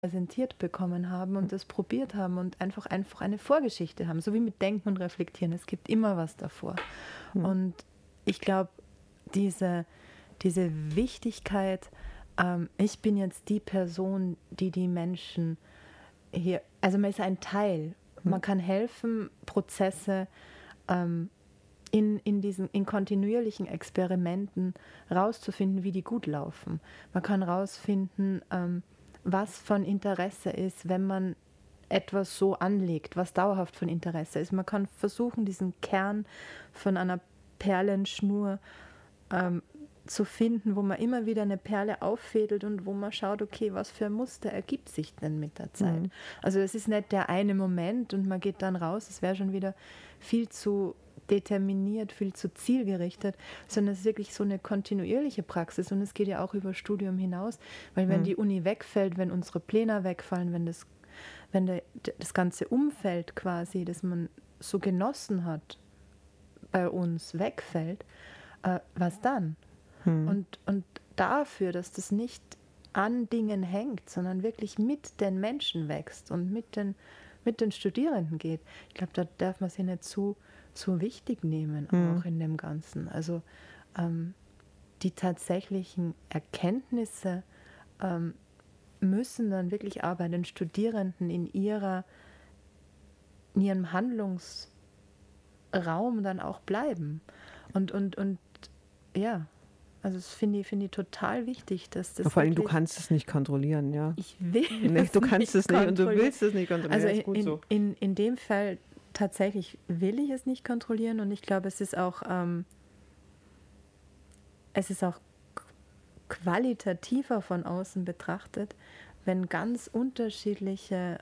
präsentiert bekommen haben und das probiert haben und einfach eine Vorgeschichte haben, so wie mit Denken und Reflektieren. Es gibt immer was davor. Und ich glaube, diese Wichtigkeit, ich bin jetzt die Person, die Menschen hier, also man ist ein Teil, man kann helfen, Prozesse in kontinuierlichen Experimenten rauszufinden, wie die gut laufen. Man kann rausfinden, was von Interesse ist, wenn man etwas so anlegt, was dauerhaft von Interesse ist. Man kann versuchen, diesen Kern von einer Perlenschnur zu finden, wo man immer wieder eine Perle auffädelt und wo man schaut, okay, was für ein Muster ergibt sich denn mit der Zeit. Also es ist nicht der eine Moment und man geht dann raus, es wäre schon wieder viel zu determiniert, viel zu zielgerichtet, sondern es ist wirklich so eine kontinuierliche Praxis und es geht ja auch über Studium hinaus, weil wenn die Uni wegfällt, wenn unsere Pläne wegfallen, wenn das ganze Umfeld quasi, das man so genossen hat, bei uns wegfällt, was dann? Und dafür, dass das nicht an Dingen hängt, sondern wirklich mit den Menschen wächst und mit den Studierenden geht, ich glaube, da darf man sich nicht zu wichtig nehmen, auch in dem Ganzen. Also die tatsächlichen Erkenntnisse müssen dann wirklich auch bei den Studierenden in ihrem Handlungsraum dann auch bleiben. Und ja, also das finde ich total wichtig, dass das vor allem, du kannst es nicht kontrollieren, ja. Ich will du kannst es nicht und du willst es nicht kontrollieren. Also ist gut so. in dem Fall tatsächlich will ich es nicht kontrollieren und ich glaube, es ist auch qualitativer von außen betrachtet, wenn ganz unterschiedliche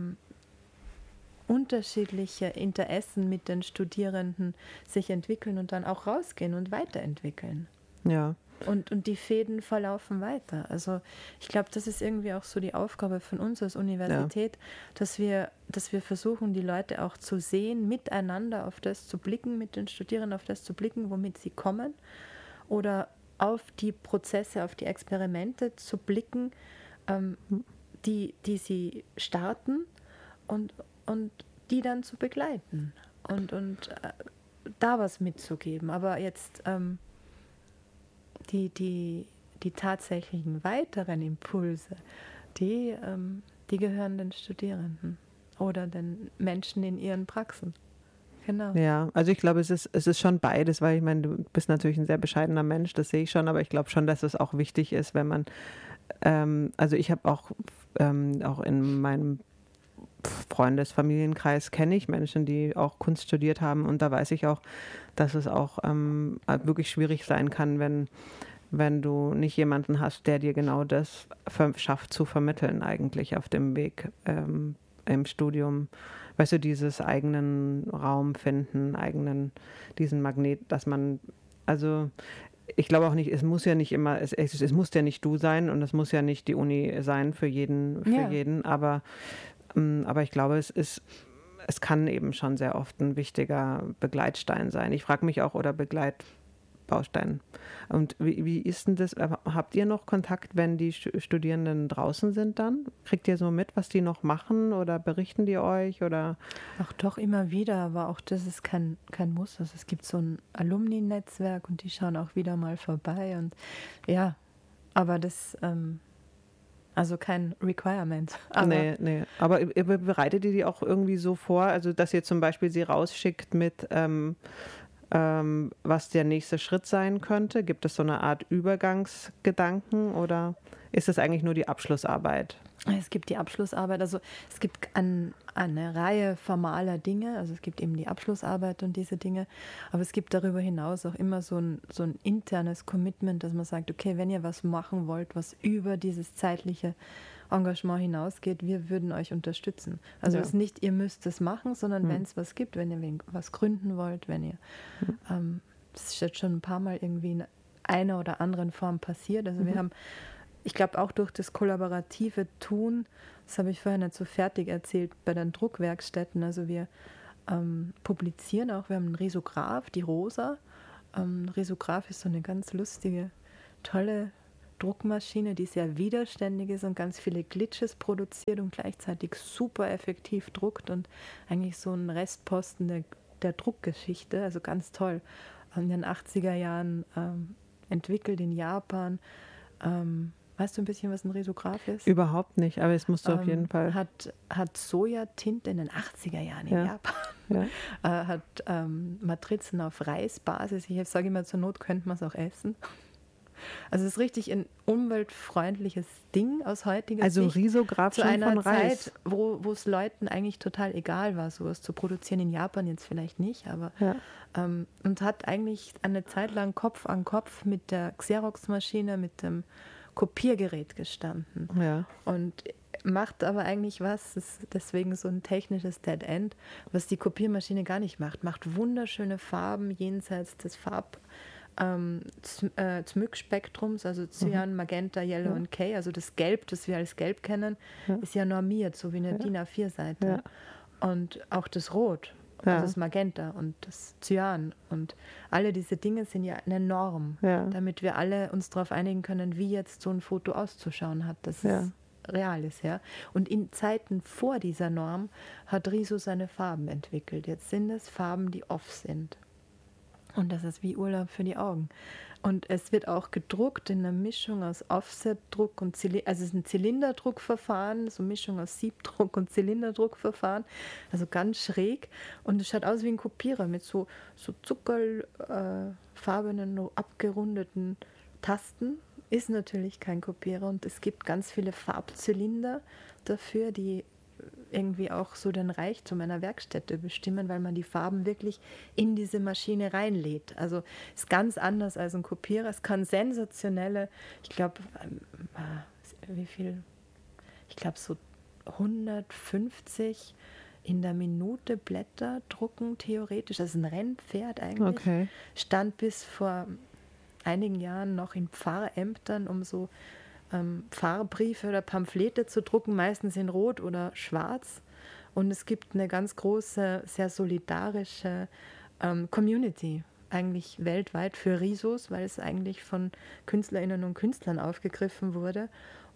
Interessen mit den Studierenden sich entwickeln und dann auch rausgehen und weiterentwickeln. Ja. Und die Fäden verlaufen weiter. Also ich glaube, das ist irgendwie auch so die Aufgabe von uns als Universität, dass wir versuchen, die Leute auch zu sehen, miteinander auf das zu blicken, mit den Studierenden auf das zu blicken, womit sie kommen, oder auf die Prozesse, auf die Experimente zu blicken, die sie starten und die dann zu begleiten und da was mitzugeben. Aber jetzt die tatsächlichen weiteren Impulse, die gehören den Studierenden oder den Menschen in ihren Praxen. Genau. Ja, also ich glaube, es ist schon beides, weil ich meine, du bist natürlich ein sehr bescheidener Mensch, das sehe ich schon, aber ich glaube schon, dass es auch wichtig ist, wenn man, also ich habe auch in meinem Freundesfamilienkreis kenne ich Menschen, die auch Kunst studiert haben und da weiß ich auch, dass es auch wirklich schwierig sein kann, wenn du nicht jemanden hast, der dir genau das schafft zu vermitteln eigentlich auf dem Weg im Studium. Weißt du, dieses eigenen Raum finden, diesen Magnet, dass man, also ich glaube auch nicht, es muss ja nicht immer, es muss ja nicht du sein und es muss ja nicht die Uni sein für jeden, aber ich glaube, es kann eben schon sehr oft ein wichtiger Begleitstein sein. Ich frage mich auch, oder Begleitbaustein. Und wie ist denn das? Habt ihr noch Kontakt, wenn die Studierenden draußen sind dann? Kriegt ihr so mit, was die noch machen oder berichten die euch? Oder? Ach doch, immer wieder, aber auch das ist kein Muss. Also es gibt so ein Alumni-Netzwerk und die schauen auch wieder mal vorbei. Und ja, aber das... also kein Requirement. Aber nee. Aber bereitet ihr die auch irgendwie so vor, also dass ihr zum Beispiel sie rausschickt mit, was der nächste Schritt sein könnte? Gibt es so eine Art Übergangsgedanken oder ist das eigentlich nur die Abschlussarbeit? Es gibt die Abschlussarbeit, also es gibt eine Reihe formaler Dinge, also es gibt eben die Abschlussarbeit und diese Dinge, aber es gibt darüber hinaus auch immer so ein internes Commitment, dass man sagt, okay, wenn ihr was machen wollt, was über dieses zeitliche Engagement hinausgeht, wir würden euch unterstützen. Also es ist nicht, ihr müsst es machen, sondern wenn es was gibt, wenn ihr was gründen wollt, wenn ihr, das ist jetzt schon ein paar Mal irgendwie in einer oder anderen Form passiert, also wir haben, ich glaube auch durch das kollaborative Tun, das habe ich vorher nicht so fertig erzählt, bei den Druckwerkstätten, also wir publizieren auch, wir haben einen Risograph, die Rosa. Risograph ist so eine ganz lustige, tolle Druckmaschine, die sehr widerständig ist und ganz viele Glitches produziert und gleichzeitig super effektiv druckt und eigentlich so ein Restposten der Druckgeschichte, also ganz toll. In den 80er Jahren entwickelt in Japan. Weißt du ein bisschen, was ein Risograph ist? Überhaupt nicht, aber es musst du auf jeden Fall. Hat Sojatinte in den 80er Jahren in Ja. Japan. Ja. Hat Matrizen auf Reisbasis. Ich sage immer, zur Not könnte man es auch essen. Also es ist richtig ein umweltfreundliches Ding aus heutiger Also Sicht. Risograph Zu schon einer von Reis. Zeit, wo es Leuten eigentlich total egal war, sowas zu produzieren. In Japan jetzt vielleicht nicht, aber Ja. und hat eigentlich eine Zeit lang Kopf an Kopf mit der Xerox-Maschine, mit dem Kopiergerät gestanden. Ja. Und macht aber eigentlich was, ist deswegen so ein technisches Dead End, was die Kopiermaschine gar nicht macht. Macht wunderschöne Farben jenseits des Smyk-Spektrums, also Cyan, Magenta, Yellow und K, also das Gelb, das wir als Gelb kennen, ist ja normiert, so wie eine DIN A4-Seite. Ja. Und auch das Rot, Ja. also das Magenta und das Cyan und alle diese Dinge sind ja eine Norm, Ja. damit wir alle uns darauf einigen können, wie jetzt so ein Foto auszuschauen hat, dass es real ist. Ja? Und in Zeiten vor dieser Norm hat Riso seine Farben entwickelt. Jetzt sind es Farben, die off sind. Und das ist wie Urlaub für die Augen. Und es wird auch gedruckt in einer Mischung aus Offset-Druck und also es ist ein Zylinderdruckverfahren, so eine Mischung aus Siebdruck und Zylinderdruckverfahren, also ganz schräg. Und es schaut aus wie ein Kopierer mit so zuckerfarbenen, abgerundeten Tasten. Ist natürlich kein Kopierer und es gibt ganz viele Farbzylinder dafür, die irgendwie auch so den Reichtum einer Werkstätte bestimmen, weil man die Farben wirklich in diese Maschine reinlädt. Also ist ganz anders als ein Kopierer. Es kann sensationelle, ich glaube, so 150 in der Minute Blätter drucken, theoretisch. Das ist ein Rennpferd eigentlich. Okay. Stand bis vor einigen Jahren noch in Pfarrämtern, um so Pfarrbriefe oder Pamphlete zu drucken, meistens in Rot oder Schwarz. Und es gibt eine ganz große, sehr solidarische Community, eigentlich weltweit für Risos, weil es eigentlich von Künstlerinnen und Künstlern aufgegriffen wurde,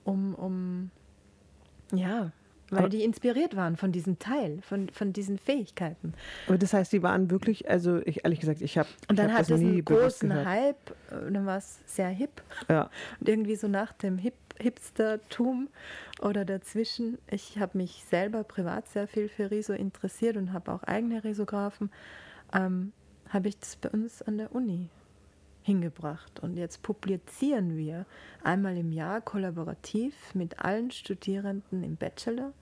weil die inspiriert waren von diesem Teil, von diesen Fähigkeiten. Aber das heißt, die waren wirklich, also ich ehrlich gesagt, ich habe Und dann hat es einen großen gehört. Hype, dann war es sehr hip. Ja. Und irgendwie so nach dem Hipstertum oder dazwischen. Ich habe mich selber privat sehr viel für Riso interessiert und habe auch eigene Risographen. Habe ich das bei uns an der Uni hingebracht. Und jetzt publizieren wir einmal im Jahr kollaborativ mit allen Studierenden im Bachelor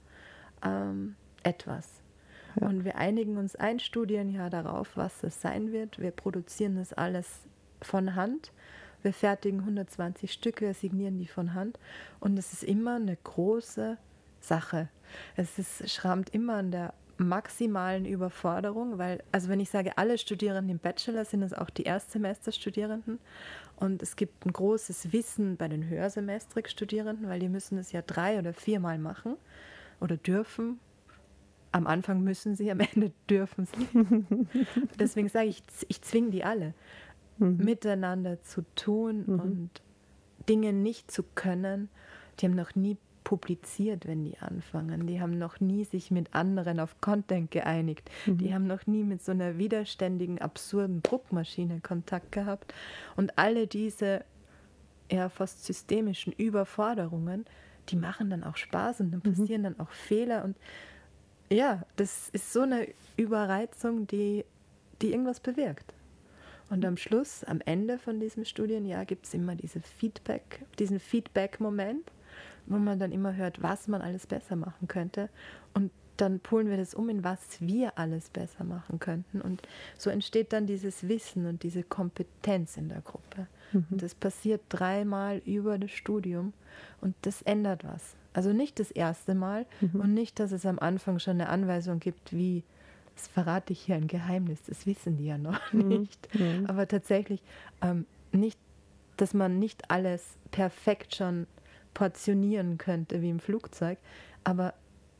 etwas. Ja. Und wir einigen uns ein Studienjahr darauf, was es sein wird. Wir produzieren das alles von Hand. Wir fertigen 120 Stück, wir signieren die von Hand. Und es ist immer eine große Sache. Schrammt immer an der maximalen Überforderung, weil, also wenn ich sage, alle Studierenden im Bachelor, sind es auch die Erstsemesterstudierenden. Und es gibt ein großes Wissen bei den Höhersemestrig-Studierenden, weil die müssen es ja 3 oder 4 Mal machen oder dürfen. Am Anfang müssen sie, am Ende dürfen sie. Deswegen sage ich zwinge die alle, miteinander zu tun und Dinge nicht zu können. Die haben noch nie publiziert, wenn die anfangen. Die haben noch nie sich mit anderen auf Content geeinigt. Die haben noch nie mit so einer widerständigen, absurden Druckmaschine Kontakt gehabt. Und alle diese fast systemischen Überforderungen, die machen dann auch Spaß und dann passieren dann auch Fehler. Und ja, das ist so eine Überreizung, die irgendwas bewirkt. Und am Schluss, am Ende von diesem Studienjahr, gibt es immer diesen Feedback-Moment, wo man dann immer hört, was man alles besser machen könnte. Und dann poolen wir das in was wir alles besser machen könnten. Und so entsteht dann dieses Wissen und diese Kompetenz in der Gruppe. Und das passiert 3-mal über das Studium und das ändert was. Also nicht das erste Mal und nicht, dass es am Anfang schon eine Anweisung gibt, wie, das verrate ich hier ein Geheimnis, das wissen die ja noch nicht. Aber tatsächlich nicht, dass man nicht alles perfekt schon portionieren könnte wie im Flugzeug, aber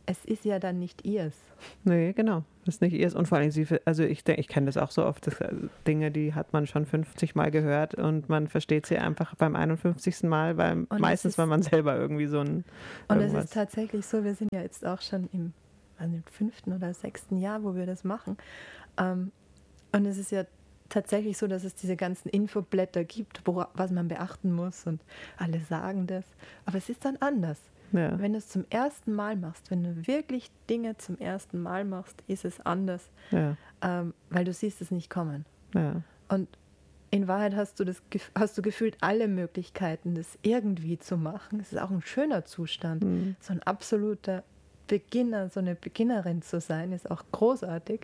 es ist ja dann nicht ihrs. Nee, genau. Das ist nicht ihrs. Und vor allem, also ich denke, ich kenne das auch so oft, Dinge, die hat man schon 50 Mal gehört und man versteht sie einfach beim 51. Mal, meistens, weil man selber irgendwie so ein Und es ist tatsächlich so, wir sind ja jetzt auch schon im 5. oder 6. Jahr, wo wir das machen. Und es ist ja tatsächlich so, dass es diese ganzen Infoblätter gibt, was man beachten muss und alle sagen das. Aber es ist dann anders. Ja. Wenn du es zum ersten Mal machst, wenn du wirklich Dinge zum ersten Mal machst, ist es anders, weil du siehst es nicht kommen. Ja. Und in Wahrheit hast du gefühlt alle Möglichkeiten, das irgendwie zu machen. Es ist auch ein schöner Zustand. So ein absoluter Beginner, so eine Beginnerin zu sein, ist auch großartig.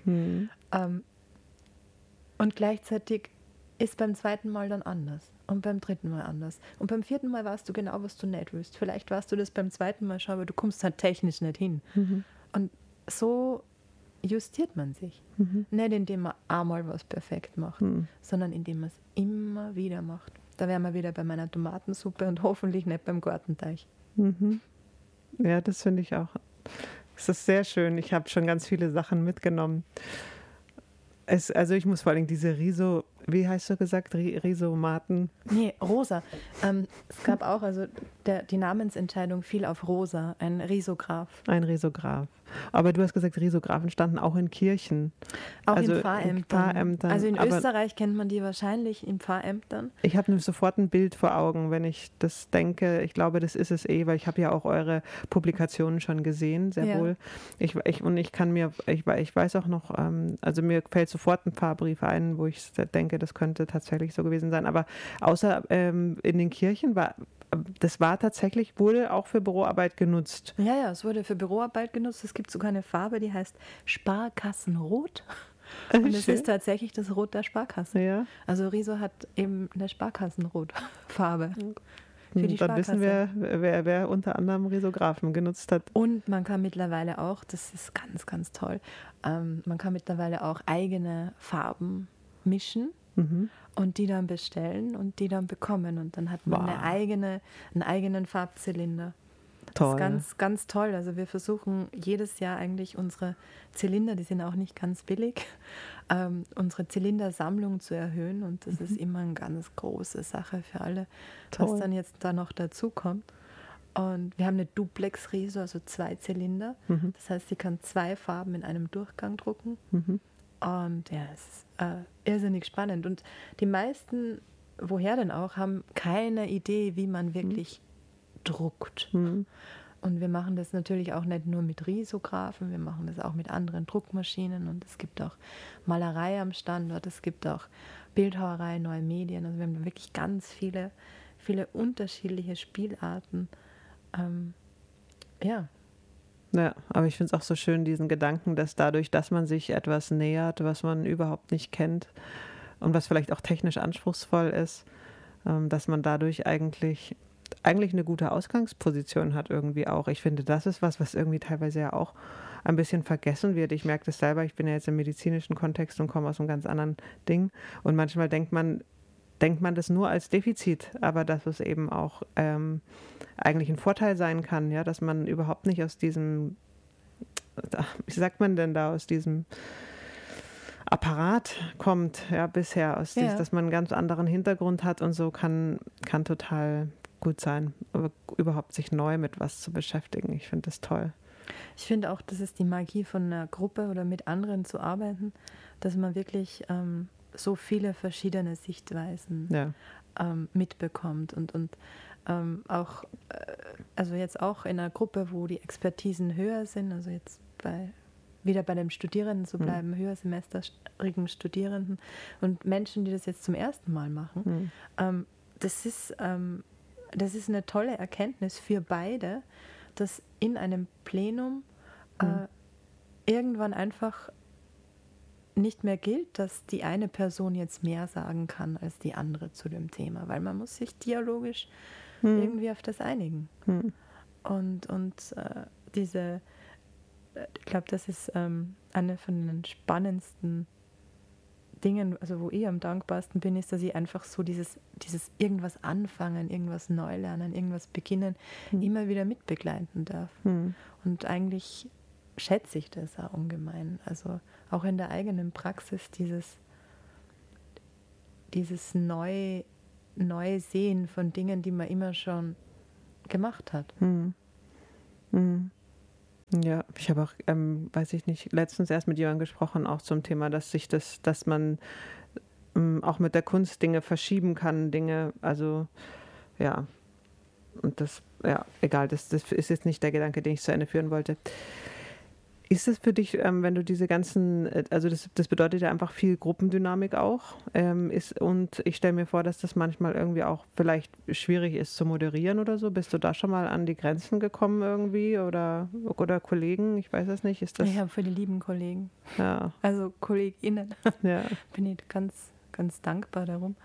Und gleichzeitig ist beim 2. Mal dann anders und beim 3. Mal anders. Und beim 4. Mal weißt du genau, was du nicht willst. Vielleicht warst du das beim 2. Mal schon, aber du kommst halt technisch nicht hin. Und so justiert man sich. Nicht indem man einmal was perfekt macht, sondern indem man es immer wieder macht. Da wären wir wieder bei meiner Tomatensuppe und hoffentlich nicht beim Gartenteich. Ja, das finde ich auch. Es ist sehr schön. Ich habe schon ganz viele Sachen mitgenommen. Also ich muss vor allem diese wie heißt du gesagt, Rhizomaten? Nee, Rosa. Es gab auch, also die Namensentscheidung fiel auf Rosa, ein Risograph. Ein Risograph. Aber du hast gesagt, Risographen standen auch in Kirchen. Auch in Pfarrämtern. Also in Österreich kennt man die wahrscheinlich in Pfarrämtern. Ich habe sofort ein Bild vor Augen, wenn ich das denke. Ich glaube, das ist es weil ich habe ja auch eure Publikationen schon gesehen, sehr wohl. Ich weiß auch noch, also mir fällt sofort ein Pfarrbrief ein, wo ich denke, das könnte tatsächlich so gewesen sein. Aber außer in den Kirchen wurde auch für Büroarbeit genutzt. Ja, es wurde für Büroarbeit genutzt. Es gibt sogar eine Farbe, die heißt Sparkassenrot. Und es ist tatsächlich das Rot der Sparkasse. Ja. Also Riso hat eben eine Sparkassenrotfarbe. Für die Dann wissen wir, wer unter anderem Risographen genutzt hat. Und man kann mittlerweile auch, das ist ganz, ganz toll, man kann mittlerweile auch eigene Farben mischen. Und die dann bestellen und die dann bekommen. Und dann hat man einen eigenen Farbzylinder. Toll. Das ist ganz, ganz toll. Also wir versuchen jedes Jahr eigentlich unsere Zylinder, die sind auch nicht ganz billig, unsere Zylindersammlung zu erhöhen. Und das ist immer eine ganz große Sache für alle, was dann jetzt da noch dazu kommt. Und wir haben eine Duplex-Riso, also 2 Zylinder. Das heißt, sie kann 2 Farben in einem Durchgang drucken. Und ja, es ist irrsinnig spannend. Und die meisten, woher denn auch, haben keine Idee, wie man wirklich druckt. Und wir machen das natürlich auch nicht nur mit Risographen, wir machen das auch mit anderen Druckmaschinen. Und es gibt auch Malerei am Standort, es gibt auch Bildhauerei, neue Medien. Also wir haben wirklich ganz viele, viele unterschiedliche Spielarten. Ja, aber ich finde es auch so schön, diesen Gedanken, dass dadurch, dass man sich etwas nähert, was man überhaupt nicht kennt und was vielleicht auch technisch anspruchsvoll ist, dass man dadurch eigentlich eine gute Ausgangsposition hat irgendwie auch. Ich finde, das ist was irgendwie teilweise ja auch ein bisschen vergessen wird. Ich merke das selber, ich bin ja jetzt im medizinischen Kontext und komme aus einem ganz anderen Ding und manchmal denkt man das nur als Defizit, aber dass es eben auch eigentlich ein Vorteil sein kann, ja, dass man überhaupt nicht aus diesem, wie sagt man denn da, aus diesem Apparat kommt, ja, bisher, dass man einen ganz anderen Hintergrund hat und so kann total gut sein, aber überhaupt sich neu mit was zu beschäftigen. Ich finde das toll. Ich finde auch, das ist die Magie von einer Gruppe oder mit anderen zu arbeiten, dass man wirklich so viele verschiedene Sichtweisen mitbekommt und auch, also jetzt auch in einer Gruppe, wo die Expertisen höher sind, also jetzt wieder bei den Studierenden zu bleiben, höhersemestrigen Studierenden und Menschen, die das jetzt zum ersten Mal machen, das ist eine tolle Erkenntnis für beide, dass in einem Plenum irgendwann einfach nicht mehr gilt, dass die eine Person jetzt mehr sagen kann als die andere zu dem Thema, weil man muss sich dialogisch irgendwie auf das einigen. Und ich glaube, das ist eine von den spannendsten Dingen, also wo ich am dankbarsten bin, ist, dass ich einfach so dieses irgendwas anfangen, irgendwas neu lernen, irgendwas beginnen, immer wieder mitbegleiten darf. Und eigentlich schätze ich das auch ungemein. Also auch in der eigenen Praxis dieses neue Sehen von Dingen, die man immer schon gemacht hat. Ja, ich habe auch, weiß ich nicht, letztens erst mit jemandem gesprochen, auch zum Thema, dass man auch mit der Kunst Dinge verschieben kann, also ja, und das, ja, egal, das ist jetzt nicht der Gedanke, den ich zu Ende führen wollte. Ist es für dich, wenn du diese ganzen, also das bedeutet ja einfach viel Gruppendynamik auch, und ich stelle mir vor, dass das manchmal irgendwie auch vielleicht schwierig ist zu moderieren oder so. Bist du da schon mal an die Grenzen gekommen irgendwie oder Kollegen? Ich weiß es nicht. Ist das? Ich habe für die lieben Kollegen, Ja. also KollegInnen, Ja. bin ich ganz, ganz dankbar darum.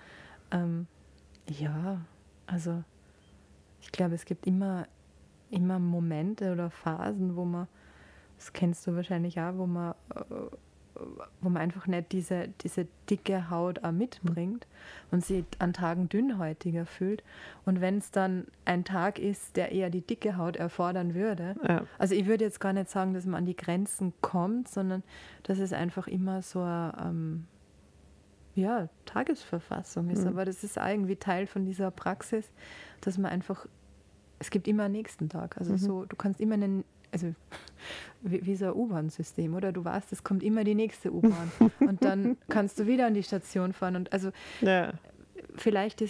Ja, also ich glaube, es gibt immer Momente oder Phasen, wo man, das kennst du wahrscheinlich auch, wo man einfach nicht diese dicke Haut auch mitbringt und sich an Tagen dünnhäutiger fühlt. Und wenn es dann ein Tag ist, der eher die dicke Haut erfordern würde, also ich würde jetzt gar nicht sagen, dass man an die Grenzen kommt, sondern dass es einfach immer so eine Tagesverfassung ist. Aber das ist irgendwie Teil von dieser Praxis, dass man einfach, es gibt immer einen nächsten Tag. Also so, du kannst immer also wie so ein U-Bahn-System, oder? Du weißt, es kommt immer die nächste U-Bahn und dann kannst du wieder an die Station fahren. Und also vielleicht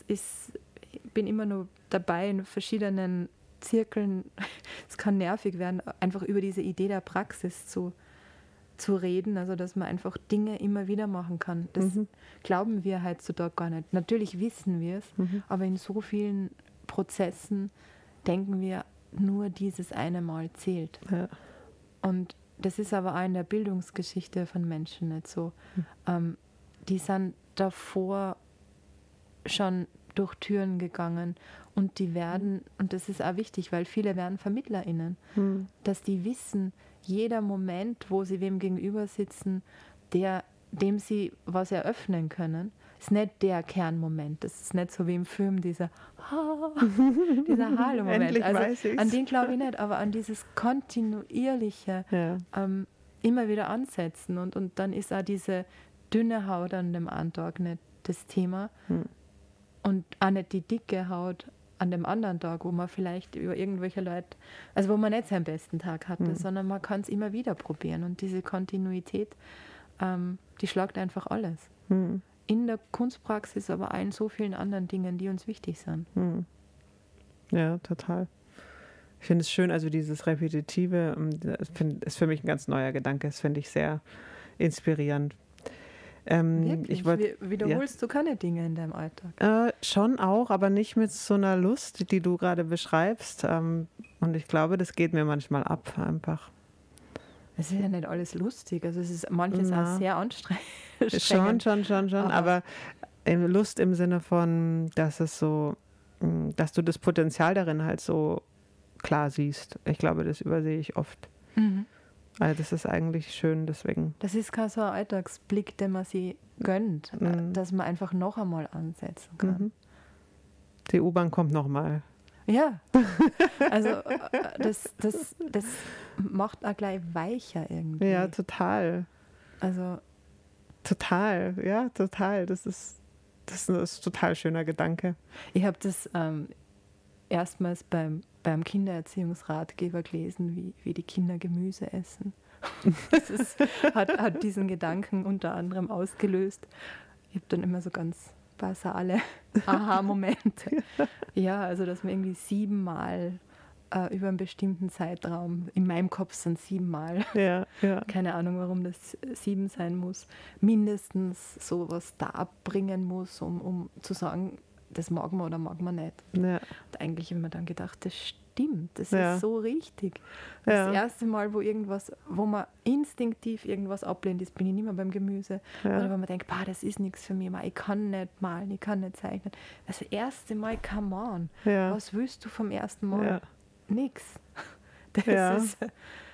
bin immer nur dabei in verschiedenen Zirkeln, es kann nervig werden, einfach über diese Idee der Praxis zu reden, also dass man einfach Dinge immer wieder machen kann. Das glauben wir heutzutage gar nicht. Natürlich wissen wir es, aber in so vielen Prozessen denken wir, nur dieses eine Mal zählt. Ja. Und das ist aber auch in der Bildungsgeschichte von Menschen nicht so. Die sind davor schon durch Türen gegangen und die werden, und das ist auch wichtig, weil viele werden VermittlerInnen, dass die wissen, jeder Moment, wo sie wem gegenüber sitzen, dem sie was eröffnen können, ist nicht der Kernmoment. Das ist nicht so wie im Film, dieser Hallo-Moment. Also an den glaube ich nicht, aber an dieses kontinuierliche immer wieder ansetzen. Und dann ist auch diese dünne Haut an dem einen Tag nicht das Thema und auch nicht die dicke Haut an dem anderen Tag, wo man vielleicht über irgendwelche Leute, also wo man nicht seinen besten Tag hatte, sondern man kann es immer wieder probieren. Und diese Kontinuität, die schlagt einfach alles. In der Kunstpraxis, aber auch in so vielen anderen Dingen, die uns wichtig sind. Ja, total. Ich finde es schön, also dieses Repetitive, ist für mich ein ganz neuer Gedanke. Das finde ich sehr inspirierend. Wirklich? Wiederholst du keine Dinge in deinem Alltag? Schon auch, aber nicht mit so einer Lust, die du gerade beschreibst. Und ich glaube, das geht mir manchmal ab einfach. Es ist ja nicht alles lustig, also es ist manches auch sehr anstrengend. Schon, aber Lust im Sinne von, dass du das Potenzial darin halt so klar siehst. Ich glaube, das übersehe ich oft. Also das ist eigentlich schön, deswegen. Das ist kein so ein Alltagsblick, den man sich gönnt, dass man einfach noch einmal ansetzen kann. Die U-Bahn kommt nochmal. Ja, also das macht auch gleich weicher irgendwie. Ja, total. Also total, ja, total. Das ist ein total schöner Gedanke. Ich habe das erstmals beim Kindererziehungsratgeber gelesen, wie die Kinder Gemüse essen. Das hat diesen Gedanken unter anderem ausgelöst. Ich habe dann immer so ganz basale Aha-Momente. Ja, also dass man irgendwie 7 Mal über einen bestimmten Zeitraum, in meinem Kopf sind 7 Mal, keine Ahnung, warum das 7 sein muss, mindestens sowas darbringen muss, um zu sagen, das mag man oder mag man nicht. Ja. Und eigentlich habe ich mir dann gedacht, das stimmt, das ist so richtig. Das erste Mal, wo man instinktiv irgendwas ablehnt, das bin ich nicht mehr beim Gemüse. Oder wenn man denkt, das ist nichts für mich, ich kann nicht malen, ich kann nicht zeichnen. Das erste Mal, come on. Was willst du vom ersten Mal? Nix. Das ist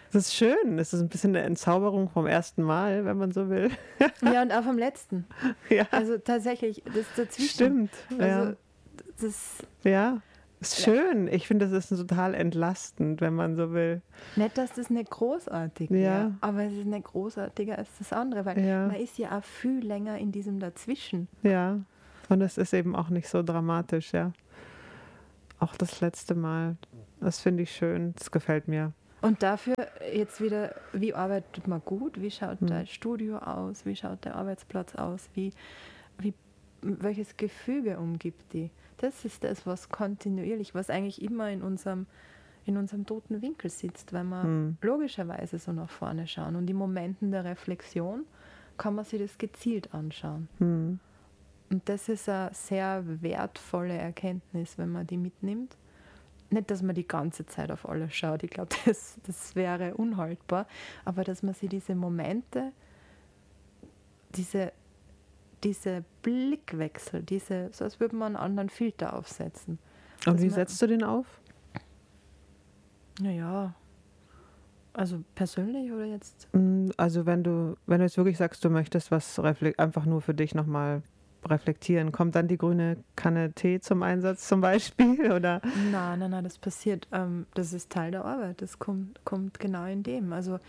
Das ist schön. Es ist ein bisschen eine Entzauberung vom ersten Mal, wenn man so will. Ja, und auch vom letzten. Ja, Also tatsächlich, das dazwischen. stimmt. Also Ja, das ja. Ist schön. Ich finde, das ist total entlastend, wenn man so will. nicht, dass das nicht großartig Ja. wäre, aber es ist nicht großartiger als das andere, weil Ja. man ist ja auch viel länger in diesem Dazwischen. Ja. Und es ist eben auch nicht so dramatisch, ja. Auch das letzte Mal. Das finde ich schön. Das gefällt mir. Und dafür jetzt wieder, wie arbeitet man gut? Wie schaut dein Studio aus? Wie schaut der Arbeitsplatz aus? Welches Gefüge umgibt die? Das ist das, was kontinuierlich, was eigentlich immer in unserem toten Winkel sitzt, weil wir logischerweise so nach vorne schauen. Und in Momenten der Reflexion kann man sich das gezielt anschauen. Und das ist eine sehr wertvolle Erkenntnis, wenn man die mitnimmt. Nicht, dass man die ganze Zeit auf alles schaut, ich glaube, das wäre unhaltbar, aber dass man sich diese Momente, diese Blickwechsel, so als würde man einen anderen Filter aufsetzen. Und wie setzt du den auf? Naja, also persönlich oder jetzt? Also wenn du jetzt wirklich sagst, du möchtest was einfach nur für dich nochmal reflektieren, kommt dann die grüne Kanne Tee zum Einsatz zum Beispiel? Oder? Nein, das passiert. Das ist Teil der Arbeit. Das kommt genau in dem. Also,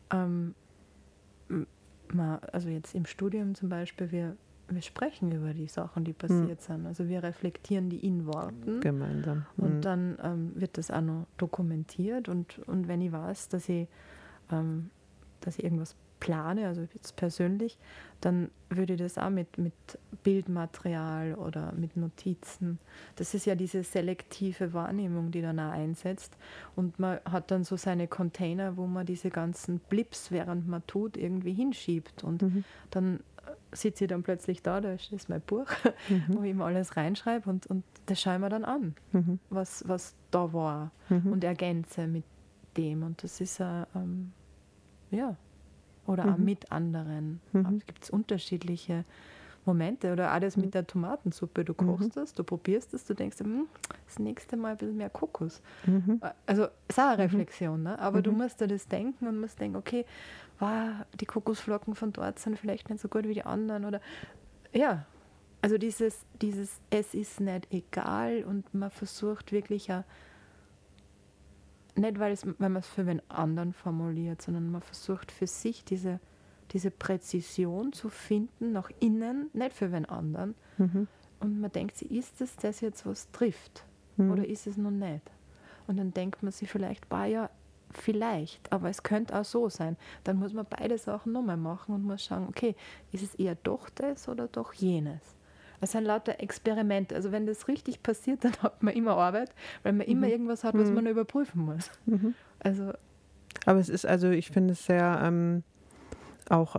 also jetzt im Studium zum Beispiel, wir sprechen über die Sachen, die passiert sind. Also wir reflektieren die in Worten. Gemeinsam. Und dann wird das auch noch dokumentiert. Und wenn ich weiß, dass ich irgendwas plane, also jetzt persönlich, dann würde ich das auch mit Bildmaterial oder mit Notizen. Das ist ja diese selektive Wahrnehmung, die dann auch einsetzt. Und man hat dann so seine Container, wo man diese ganzen Blips, während man tut, irgendwie hinschiebt. Und dann sitze ich dann plötzlich da ist mein Buch, wo ich immer alles reinschreibe und das schaue ich mir dann an, was da war und ergänze mit dem. Und das ist ja, oder auch mit anderen. Da gibt es unterschiedliche Momente. Oder auch das mit der Tomatensuppe. Du kochst das, du probierst es, du denkst, das nächste Mal ein bisschen mehr Kokos. Also es ist auch eine Reflexion, ne? Aber du musst da das denken und musst denken, okay, die Kokosflocken von dort sind vielleicht nicht so gut wie die anderen. Oder ja, also dieses es ist nicht egal und man versucht wirklich auch, nicht, weil man es für den anderen formuliert, sondern man versucht für sich diese Präzision zu finden nach innen, nicht für den anderen. Und man denkt sich, ist es das jetzt, was trifft? Oder ist es noch nicht? Und dann denkt man sich vielleicht, ja, vielleicht, aber es könnte auch so sein. Dann muss man beide Sachen nochmal machen und muss schauen, okay, ist es eher doch das oder doch jenes? Es sind lauter Experimente. Also wenn das richtig passiert, dann hat man immer Arbeit, weil man immer irgendwas hat, was man noch überprüfen muss. Also, aber es ist, also ich finde es sehr auch,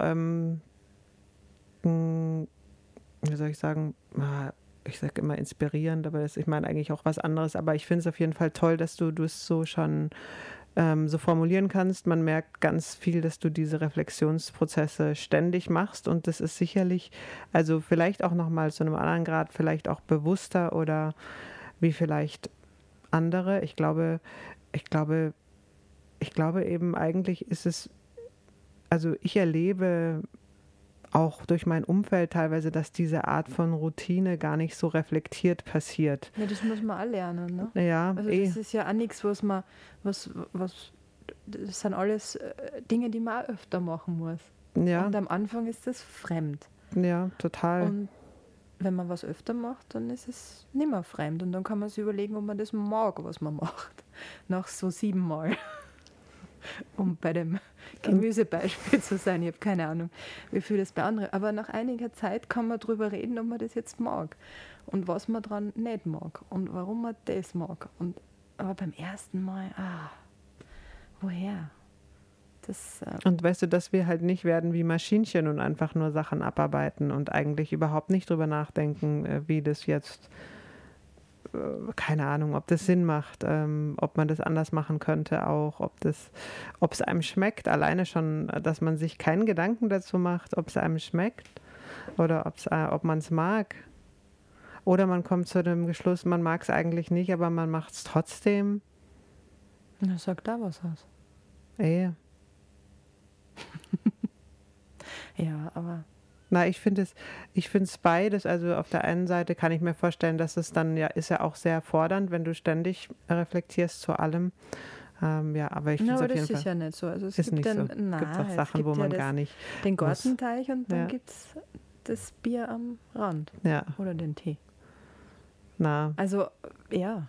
wie soll ich sagen, ich sage immer inspirierend, aber ich meine eigentlich auch was anderes, aber ich finde es auf jeden Fall toll, dass du es so schon so formulieren kannst. Man merkt ganz viel, dass du diese Reflexionsprozesse ständig machst und das ist sicherlich, also vielleicht auch nochmal zu einem anderen Grad, vielleicht auch bewusster oder wie vielleicht andere. Ich glaube eben eigentlich ist es, also ich erlebe auch durch mein Umfeld teilweise, dass diese Art von Routine gar nicht so reflektiert passiert. ja, das muss man auch lernen, ne? Ja, Also das ist ja auch nichts, das sind alles Dinge, die man auch öfter machen muss. Ja. Und am Anfang ist das fremd. Ja, total. Und wenn man was öfter macht, dann ist es nicht mehr fremd. Und dann kann man sich überlegen, ob man das mag, was man macht. Nach so 7 Mal. Um bei dem Gemüsebeispiel zu sein. Ich habe keine Ahnung, wie viel das bei anderen. Aber nach einiger Zeit kann man darüber reden, ob man das jetzt mag. Und was man dran nicht mag. Und warum man das mag. Aber beim ersten Mal, woher? Und weißt du, dass wir halt nicht werden wie Maschinchen und einfach nur Sachen abarbeiten und eigentlich überhaupt nicht drüber nachdenken, wie das jetzt, keine Ahnung, ob das Sinn macht, ob man das anders machen könnte auch, ob es einem schmeckt, alleine schon, dass man sich keinen Gedanken dazu macht, ob es einem schmeckt oder ob man es mag. Oder man kommt zu dem Geschluss, man mag es eigentlich nicht, aber man macht es trotzdem. Na, sag da was aus. Ja, aber Na, ich finde es beides. Also auf der einen Seite kann ich mir vorstellen, dass es dann ist ja auch sehr fordernd, wenn du ständig reflektierst zu allem. Ja, aber ich na, finde es aber auf jeden das ist Fall ja nicht so. Also es ist gibt nicht so. dann, Gibt auch es Sachen, wo gibt ja man gar nicht den muss. Gartenteich und dann Ja, gibt es das Bier am Rand ja, oder den Tee. na, Also ja,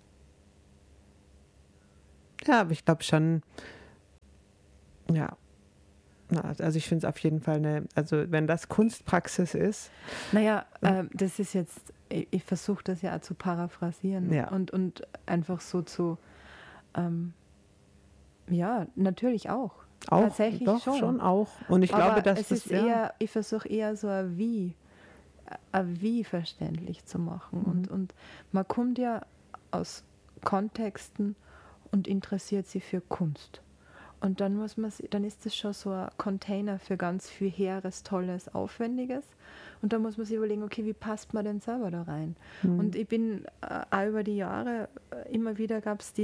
ja, aber ich glaube schon, ja. Na, also ich finde es auf jeden Fall also wenn das Kunstpraxis ist, naja, das ist jetzt, ich versuche das ja auch zu paraphrasieren ja, und einfach so ähm, ja, natürlich auch. auch, Tatsächlich doch, schon. schon auch. Und ich glaube, Aber dass es das, ist ja, eher, ich versuche eher so ein Wie verständlich zu machen. mhm, Und man kommt ja aus Kontexten und interessiert sich für Kunst. Und dann dann ist das schon so ein Container für ganz viel Hehres, Tolles, Aufwendiges. Und dann muss man sich überlegen, okay, wie passt man denn selber da rein? Und mhm, ich bin auch über die Jahre, immer wieder gab es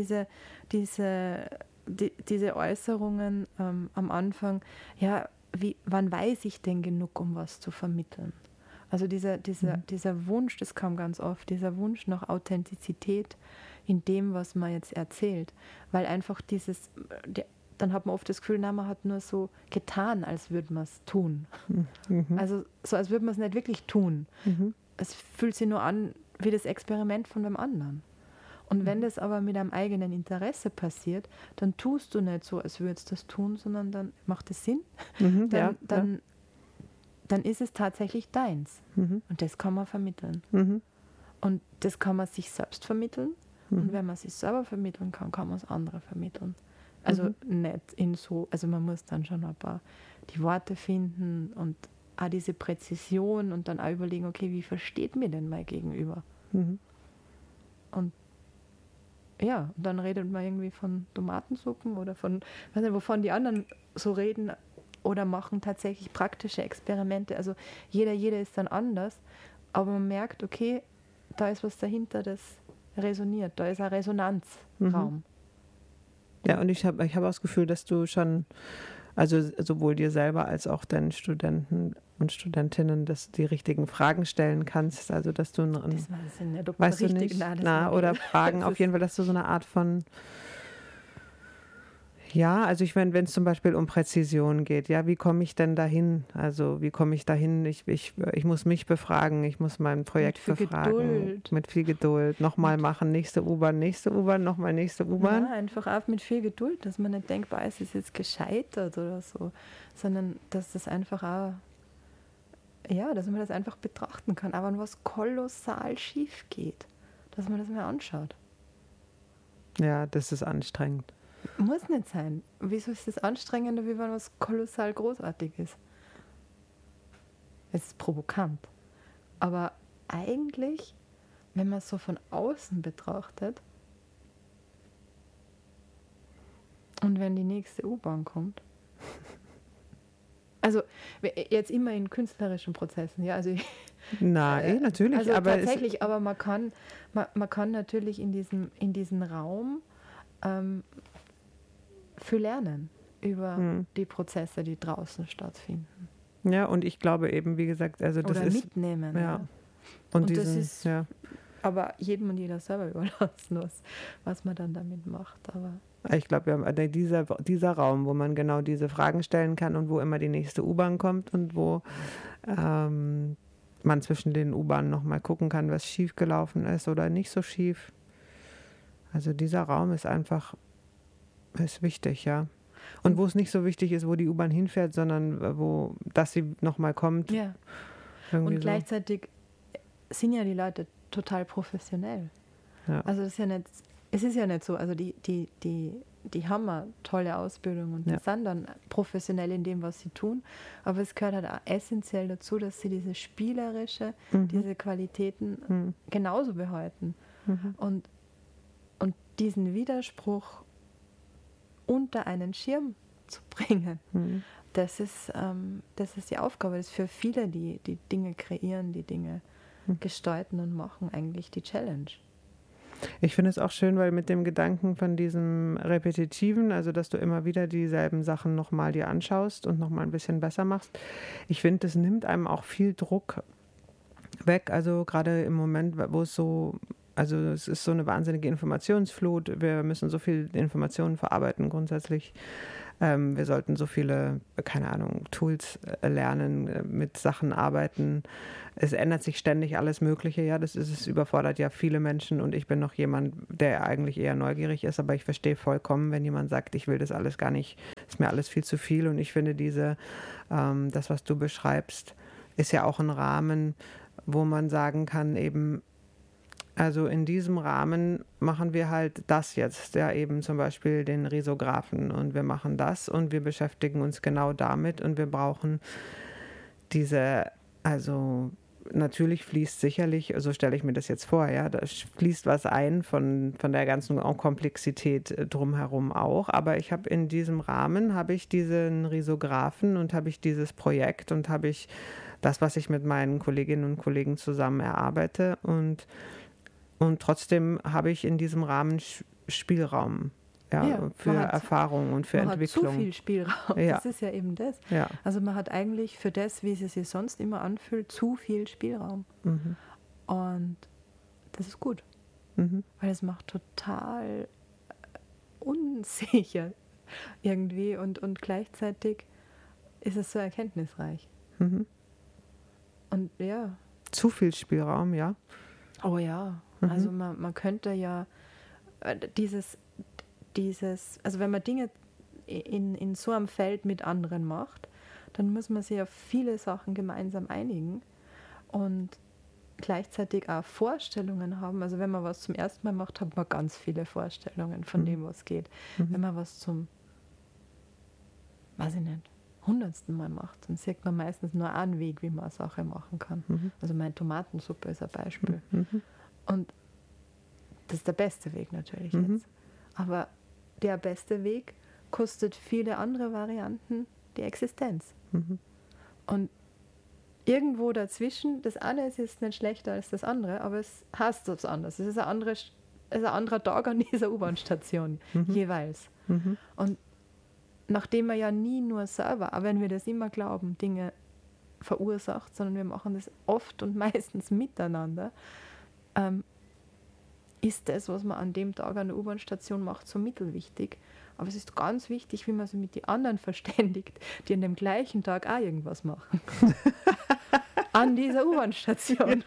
diese Äußerungen am Anfang, ja, wann weiß ich denn genug, um was zu vermitteln? Also mhm, dieser Wunsch, das kam ganz oft, dieser Wunsch nach Authentizität in dem, was man jetzt erzählt. Weil einfach dann hat man oft das Gefühl, na, man hat nur so getan, als würde man es tun. mhm, Also so, als würde man es nicht wirklich tun. mhm, Es fühlt sich nur an wie das Experiment von dem anderen. Und wenn mhm, das aber mit einem eigenen Interesse passiert, dann tust du nicht so, als würdest du das tun, sondern dann macht es Sinn. mhm, ja, Dann, ja, dann, dann ist es tatsächlich deins. mhm, Und das kann man vermitteln. mhm, Und das kann man sich selbst vermitteln. Und mhm, wenn man sich selber vermitteln kann, kann man es andere vermitteln. Also mhm, nicht in so, also man muss dann schon ein paar die Worte finden und auch diese Präzision und dann auch überlegen, okay, wie versteht mir denn mein Gegenüber? mhm. Und ja, und dann redet man irgendwie von Tomatensuppen oder von, weiß nicht, wovon die anderen so reden oder machen tatsächlich praktische Experimente. Also jeder ist dann anders, aber man merkt, okay, da ist was dahinter, das resoniert, da ist ein Mhm. Resonanzraum. Ja, Und und ich hab auch das Gefühl, dass du schon, also sowohl dir selber als auch deinen Studenten und Studentinnen, dass du die richtigen Fragen stellen kannst. Also dass du, das weiß ich nicht, ob weißt du richtig, nicht, nein, das na, mag ich. oder Fragen, Das auf ist, jeden Fall, dass du so eine Art von, ja, also ich meine, wenn es zum Beispiel um Präzision geht, ja, wie komme ich denn dahin? Also wie komme ich dahin? Ich muss mich befragen, ich muss mein mit Projekt viel befragen, Geduld, mit viel Geduld, nochmal mit, machen, nächste U-Bahn, nochmal nächste U-Bahn. na, einfach auch mit viel Geduld, dass man nicht denkt, boah, es ist jetzt gescheitert oder so, sondern dass das einfach auch, ja, dass man das einfach betrachten kann, aber wenn was kolossal schief geht, dass man das mal anschaut. Ja, das ist anstrengend. Muss nicht sein. Wieso ist das anstrengender, wie wenn was kolossal großartig ist? Es ist provokant. Aber eigentlich, wenn man es so von außen betrachtet und wenn die nächste U-Bahn kommt, also jetzt immer in künstlerischen Prozessen, ja, Na, natürlich, also aber tatsächlich, aber man kann natürlich in diesem Raum ähm, viel lernen über hm. die Prozesse, die draußen stattfinden. Ja, und ich glaube eben, wie gesagt, also das Oder ist, mitnehmen. ja, Ja. und Und das diesen, ist ja, aber jedem und jeder selber überlassen, was man dann damit macht. Aber ich glaube, dieser Raum, wo man genau diese Fragen stellen kann und wo immer die nächste U-Bahn kommt und wo ähm, man zwischen den U-Bahnen nochmal gucken kann, was schief gelaufen ist oder nicht so schief. Also dieser Raum ist wichtig, ja. Und und wo es nicht so wichtig ist, wo die U-Bahn hinfährt, sondern dass sie nochmal kommt, ja, irgendwie und so. gleichzeitig sind ja die Leute total professionell. Ja. Also es ist ja nicht so, also die haben eine tolle Ausbildung und die Ja. sind dann professionell in dem, was sie tun. Aber es gehört halt auch essentiell dazu, dass sie diese Mhm. diese Qualitäten Mhm. genauso behalten. Mhm. Und diesen Widerspruch unter einen Schirm zu bringen, Mhm. das ist die Aufgabe. Das ist für viele, die Dinge kreieren, die Dinge Mhm. gestalten und machen, eigentlich die Challenge. Ich finde es auch schön, weil mit dem Gedanken von diesem Repetitiven, also dass du immer wieder dieselben Sachen nochmal dir anschaust und nochmal ein bisschen besser machst, ich finde, das nimmt einem auch viel Druck weg. Also gerade im Moment, wo es so, also es ist so eine wahnsinnige Informationsflut, wir müssen so viel Informationen verarbeiten grundsätzlich. Wir sollten so viele, keine Ahnung, Tools lernen, mit Sachen arbeiten. Es ändert sich ständig alles Mögliche. Ja, das ist es, überfordert ja viele Menschen und ich bin noch jemand, der eigentlich eher neugierig ist, aber ich verstehe vollkommen, wenn jemand sagt, ich will das alles gar nicht, ist mir alles viel zu viel und ich finde das, was du beschreibst, ist ja auch ein Rahmen, wo man sagen kann, eben, also in diesem Rahmen machen wir halt das jetzt, ja eben zum Beispiel den Risographen und wir machen das und wir beschäftigen uns genau damit und wir brauchen also natürlich fließt sicherlich, so stelle ich mir das jetzt vor, ja, da fließt was ein von der ganzen Komplexität drumherum auch, aber ich habe in diesem Rahmen, habe ich diesen Risographen und habe ich dieses Projekt und habe ich das, was ich mit meinen Kolleginnen und Kollegen zusammen erarbeite und trotzdem habe ich in diesem Rahmen Spielraum, ja, für Erfahrung und für Entwicklung. Man hat zu viel Spielraum, ja. Das ist ja eben das. Ja. Also man hat eigentlich für das, wie es sich sonst immer anfühlt, zu viel Spielraum. Mhm. Und das ist gut, weil es macht total unsicher irgendwie und gleichzeitig ist es so erkenntnisreich. Mhm. Und ja. Zu viel Spielraum, ja. Oh ja, also man könnte ja dieses, also wenn man Dinge in so einem Feld mit anderen macht, dann muss man sich auf viele Sachen gemeinsam einigen und gleichzeitig auch Vorstellungen haben. Also wenn man was zum ersten Mal macht, hat man ganz viele Vorstellungen von dem, was geht. Wenn man was zum, weiß ich nicht, 100. Mal macht, dann sieht man meistens nur einen Weg, wie man eine Sache machen kann. Also meine Tomatensuppe ist ein Beispiel. Und das ist der beste Weg natürlich jetzt. Aber der beste Weg kostet viele andere Varianten die Existenz. Und irgendwo dazwischen, das eine ist jetzt nicht schlechter als das andere, aber es heißt was anderes. Es ist ein anderer Tag an dieser U-Bahn-Station jeweils. Und nachdem wir ja nie nur selber, aber wenn wir das immer glauben, Dinge verursacht, sondern wir machen das oft und meistens miteinander, ist das, was man an dem Tag an der U-Bahn-Station macht, so mittelwichtig. Aber es ist ganz wichtig, wie man sich mit den anderen verständigt, die an dem gleichen Tag auch irgendwas machen. An dieser U-Bahn-Station.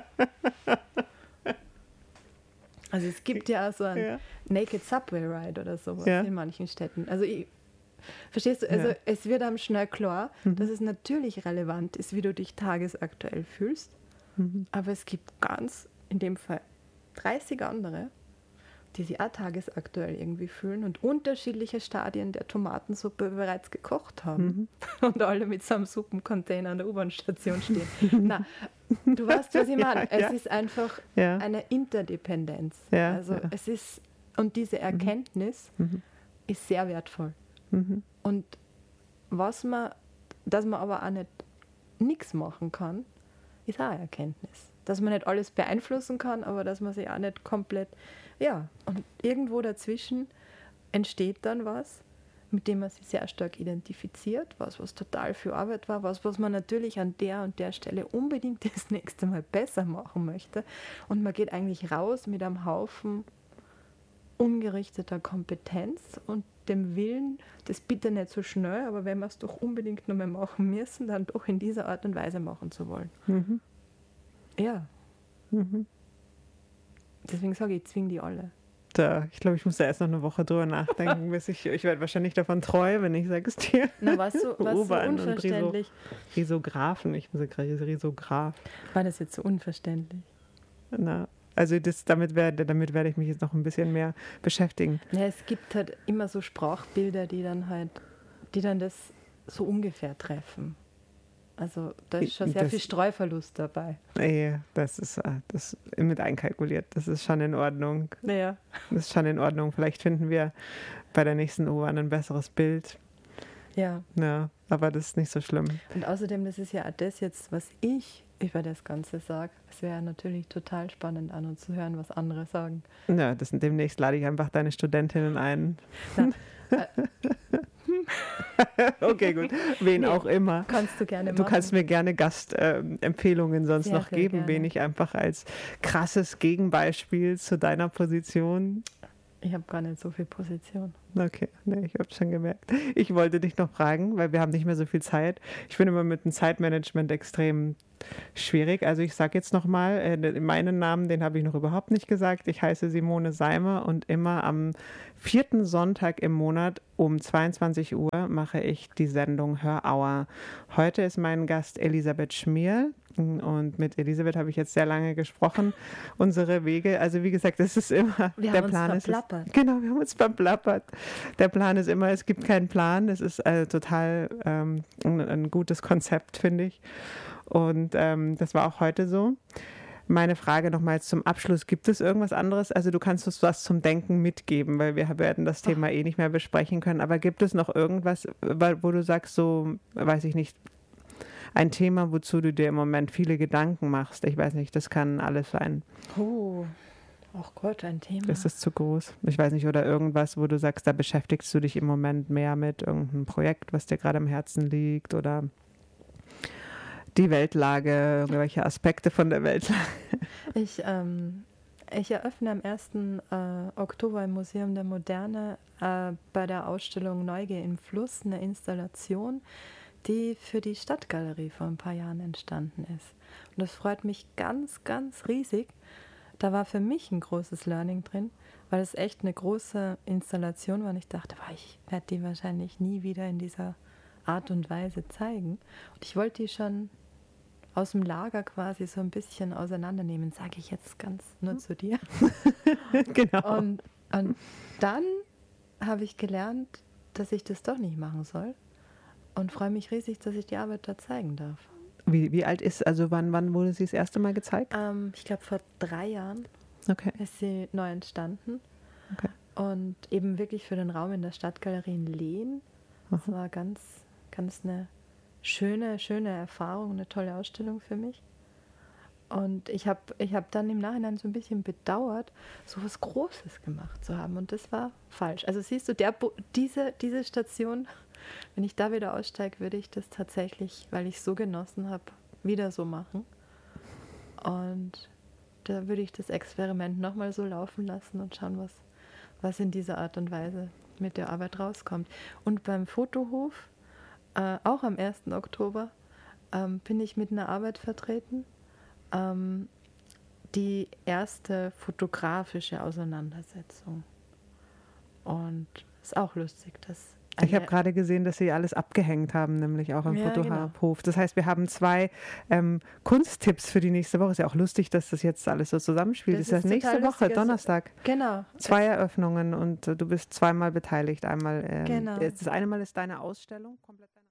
Also es gibt ja auch so einen Naked Subway Ride oder sowas in manchen Städten. Also verstehst du, also es wird einem schnell klar, dass es natürlich relevant ist, wie du dich tagesaktuell fühlst. Aber es gibt in dem Fall 30 andere, die sich auch tagesaktuell irgendwie fühlen und unterschiedliche Stadien der Tomatensuppe bereits gekocht haben. Und alle mit so einem Suppencontainer an der U-Bahn-Station stehen. Na, du weißt, was ich meine. Es ist einfach eine Interdependenz. Es ist, und diese Erkenntnis ist sehr wertvoll. Und dass man aber auch nicht nichts machen kann, ist auch eine Erkenntnis. Dass man nicht alles beeinflussen kann, aber dass man sich auch nicht komplett, und irgendwo dazwischen entsteht dann was, mit dem man sich sehr stark identifiziert, was total viel Arbeit war, was man natürlich an der und der Stelle unbedingt das nächste Mal besser machen möchte. Und man geht eigentlich raus mit einem Haufen ungerichteter Kompetenz und dem Willen, das bitte nicht so schnell, aber wenn wir es doch unbedingt noch mal machen müssen, dann doch in dieser Art und Weise machen zu wollen. Ja. Deswegen sage ich zwing die alle. Ich glaube, ich muss da erst noch eine Woche drüber nachdenken, bis ich werde wahrscheinlich davon treu, wenn ich sage es dir. Na, was so unverständlich? Risographen, ich muss gerade Risograph. War das jetzt so unverständlich? Na, also damit werde ich mich jetzt noch ein bisschen mehr beschäftigen. Ja, es gibt halt immer so Sprachbilder, die dann das so ungefähr treffen. Also da ist schon sehr viel Streuverlust dabei. Ja, das ist mit einkalkuliert. Das ist schon in Ordnung. Ja. Das ist schon in Ordnung. Vielleicht finden wir bei der nächsten U-Bahn ein besseres Bild. Ja. Ja, aber das ist nicht so schlimm. Und außerdem, das ist ja auch das jetzt, was ich über das Ganze sage. Es wäre natürlich total spannend an und zu hören, was andere sagen. Ja, demnächst lade ich einfach deine Studentinnen ein. Okay, gut. Wen auch immer. Kannst du gerne machen. Du kannst mir gerne Gastempfehlungen sonst sehr, noch sehr geben, gerne. wen ich einfach als krasses Gegenbeispiel zu deiner Position. Ich habe gar nicht so viel Position. Okay, nee, ich habe schon gemerkt. Ich wollte dich noch fragen, weil wir haben nicht mehr so viel Zeit. Ich bin immer mit dem Zeitmanagement extrem schwierig. Also ich sage jetzt nochmal, meinen Namen, den habe ich noch überhaupt nicht gesagt. Ich heiße Simone Seimer und immer am 4. Sonntag im Monat um 22 Uhr mache ich die Sendung Hörauer. Heute ist mein Gast Elisabeth Schmierl und mit Elisabeth habe ich jetzt sehr lange gesprochen. Unsere Wege, also wie gesagt, das ist immer, Wir der haben Plan uns ist, verplappert. genau, wir haben uns verplappert. Der Plan ist immer, es gibt keinen Plan. Es ist total ein gutes Konzept, finde ich. Und das war auch heute so. Meine Frage nochmals zum Abschluss, gibt es irgendwas anderes? Also du kannst uns was zum Denken mitgeben, weil wir werden das Thema nicht mehr besprechen können. Aber gibt es noch irgendwas, wo du sagst, so, weiß ich nicht, ein Thema, wozu du dir im Moment viele Gedanken machst? Ich weiß nicht, das kann alles sein. Oh Gott, ein Thema. Ist das zu groß? Ich weiß nicht, oder irgendwas, wo du sagst, da beschäftigst du dich im Moment mehr mit irgendeinem Projekt, was dir gerade am Herzen liegt oder die Weltlage, irgendwelche Aspekte von der Weltlage. Ich eröffne am 1. Oktober im Museum der Moderne bei der Ausstellung Neugier im Fluss eine Installation, die für die Stadtgalerie vor ein paar Jahren entstanden ist. Und das freut mich ganz, ganz riesig. Da war für mich ein großes Learning drin, weil es echt eine große Installation war. Und ich dachte, ich werde die wahrscheinlich nie wieder in dieser Art und Weise zeigen. Und ich wollte die schon aus dem Lager quasi so ein bisschen auseinandernehmen, sage ich jetzt ganz nur zu dir. Genau. Und dann habe ich gelernt, dass ich das doch nicht machen soll und freue mich riesig, dass ich die Arbeit da zeigen darf. Wie alt ist, also wann wurde sie das erste Mal gezeigt? Ich glaube, vor 3 Jahren Okay. ist sie neu entstanden. Okay. Und eben wirklich für den Raum in der Stadtgalerie in Lehn. Das war ganz, ganz eine schöne Erfahrung, eine tolle Ausstellung für mich. Und ich hab dann im Nachhinein so ein bisschen bedauert, so was Großes gemacht zu haben. Und das war falsch. Also siehst du, diese Station, wenn ich da wieder aussteige, würde ich das tatsächlich, weil ich es so genossen habe, wieder so machen. Und da würde ich das Experiment nochmal so laufen lassen und schauen, was in dieser Art und Weise mit der Arbeit rauskommt. Und beim Fotohof, auch am 1. Oktober, bin ich mit einer Arbeit vertreten, die erste fotografische Auseinandersetzung. Und ist auch lustig, dass ich habe gerade gesehen, dass sie alles abgehängt haben, nämlich auch im Fotohof. Genau. Das heißt, wir haben 2 Kunsttipps für die nächste Woche. Ist ja auch lustig, dass das jetzt alles so zusammenspielt. Das ist das nächste Woche, lustig. Donnerstag. Genau. 2 Eröffnungen und du bist zweimal beteiligt. Einmal, Genau. Das eine Mal ist deine Ausstellung, komplett deine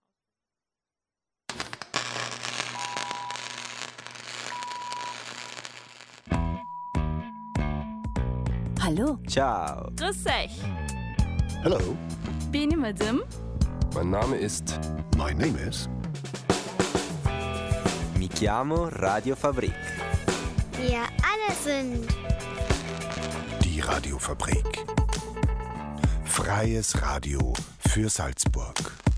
Hallo. Ciao. Grüß euch. Hello, Bin ich Madame? Mein Name ist. my name is. Mi chiamo Radio Fabrik. Wir alle sind Die Radiofabrik. Freies Radio für Salzburg.